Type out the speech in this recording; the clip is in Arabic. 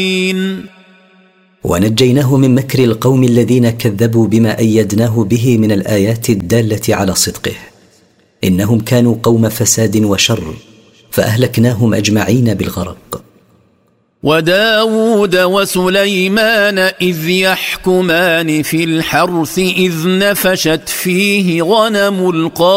ونجيناه من مكر القوم الذين كذبوا بما أيدناه به من الآيات الدالة على صدقه، إنهم كانوا قوم فساد وشر، فأهلكناهم أجمعين بالغرق. وداود وسليمان إذ يحكمان في الحرث إذ نفشت فيه غنم القوم